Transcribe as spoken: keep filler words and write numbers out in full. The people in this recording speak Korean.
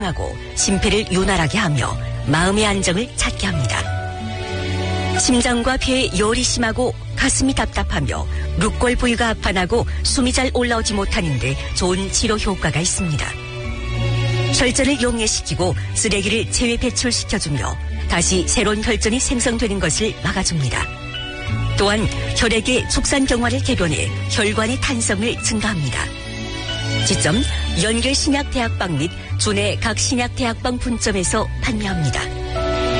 하고 심폐를 윤활하게 하며 마음의 안정을 찾게 합니다. 심장과 폐에 열이 심하고 가슴이 답답하며 룩골 부위가 아파나고 숨이 잘 올라오지 못하는데 좋은 치료 효과가 있습니다. 혈전을 용해시키고 쓰레기를 체외 배출시켜주며 다시 새로운 혈전이 생성되는 것을 막아줍니다. 또한 혈액의 축산경화를 개변해 혈관의 탄성을 증가합니다. 지점 연결신약대학방 및 주내 각 신약대학방 분점에서 판매합니다.